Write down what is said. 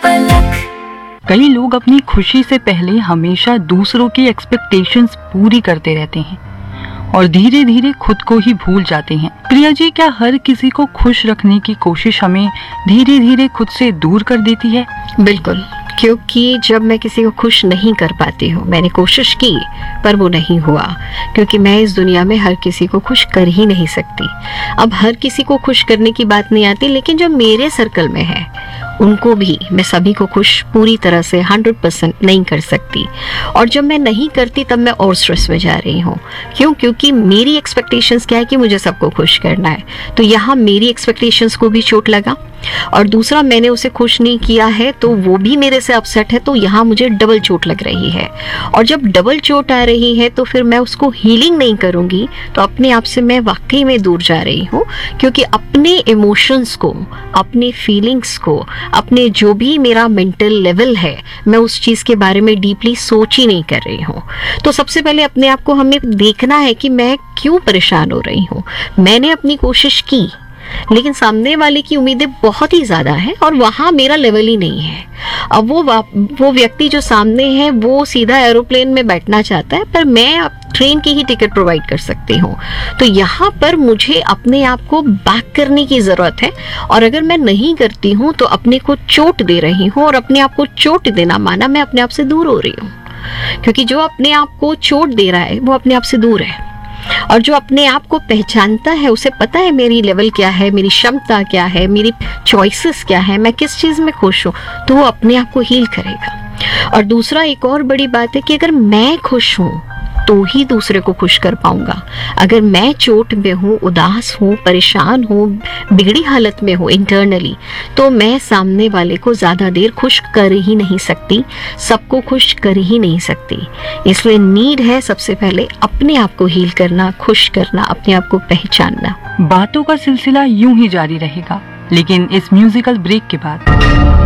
कई लोग अपनी खुशी से पहले हमेशा दूसरों की एक्सपेक्टेशंस पूरी करते रहते हैं और धीरे धीरे खुद को ही भूल जाते हैं। प्रिया जी, क्या हर किसी को खुश रखने की कोशिश हमें धीरे धीरे खुद से दूर कर देती है? बिल्कुल, क्योंकि जब मैं किसी को खुश नहीं कर पाती हूँ, मैंने कोशिश की पर वो नहीं हुआ, क्योंकि मैं इस दुनिया में हर किसी को खुश कर ही नहीं सकती। अब हर किसी को खुश करने की बात नहीं आती, लेकिन जो मेरे सर्कल में है उनको भी मैं सभी को खुश पूरी तरह से 100% नहीं कर सकती। और जब मैं नहीं करती तब मैं और स्ट्रेस में जा रही हूँ। क्यों? क्योंकि मेरी एक्सपेक्टेशंस क्या है कि मुझे सबको खुश करना है, तो यहाँ मेरी एक्सपेक्टेशंस को भी चोट लगा। और दूसरा, मैंने उसे खुश नहीं किया है तो वो भी मेरे से अपसेट है, तो यहाँ मुझे डबल चोट लग रही है। और जब डबल चोट आ रही है तो फिर मैं उसको हीलिंग नहीं करूंगी तो अपने आप से मैं वाकई में दूर जा रही हूँ। क्योंकि अपने इमोशंस को, अपने फीलिंग्स को, अपने जो भी मेरा मेंटल लेवल है, मैं उस चीज के बारे में डीपली सोच ही नहीं कर रही हूँ। तो सबसे पहले अपने आप को हमें देखना है कि मैं क्यों परेशान हो रही हूँ। मैंने अपनी कोशिश की, लेकिन सामने वाले की उम्मीदें बहुत ही ज्यादा है और वहां मेरा लेवल ही नहीं है। अब वो व्यक्ति जो सामने है वो सीधा एरोप्लेन में बैठना चाहता है, पर मैं अब ट्रेन की ही टिकट प्रोवाइड कर सकती हूँ। तो यहाँ पर मुझे अपने आप को बैक करने की जरूरत है, और अगर मैं नहीं करती हूँ तो अपने को चोट दे रही हूँ, और अपने आप को चोट देना माना मैं अपने आप से दूर हो रही हूँ। क्योंकि जो अपने आप को चोट दे रहा है वो अपने आप से दूर है, और जो अपने आप को पहचानता है उसे पता है मेरी लेवल क्या है, मेरी क्षमता क्या है, मेरी चॉइसेस क्या है, मैं किस चीज में खुश हूँ, तो वो अपने आप को हील करेगा। और दूसरा, एक और बड़ी बात है कि अगर मैं खुश हूँ तो ही दूसरे को खुश कर पाऊंगा। अगर मैं चोट में हूँ, उदास हूँ, परेशान हूँ, बिगड़ी हालत में हूँ इंटरनली, तो मैं सामने वाले को ज्यादा देर खुश कर ही नहीं सकती, सबको खुश कर ही नहीं सकती। इसलिए नीड है सबसे पहले अपने आप को हील करना, खुश करना, अपने आप को पहचानना। बातों का सिलसिला यूं ही जारी रहेगा, लेकिन इस म्यूजिकल ब्रेक के बाद